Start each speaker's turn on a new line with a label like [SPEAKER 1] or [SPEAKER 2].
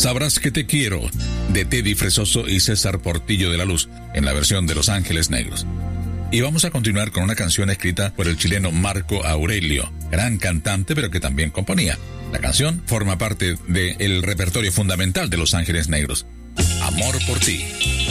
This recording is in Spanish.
[SPEAKER 1] Sabrás que te quiero, de Teddy Fresoso y César Portillo de la Luz, en la versión de Los Ángeles Negros. Y vamos a continuar con una canción escrita por el chileno Marco Aurelio, gran cantante pero que también componía. La canción forma parte del repertorio fundamental de Los Ángeles Negros. Amor por ti.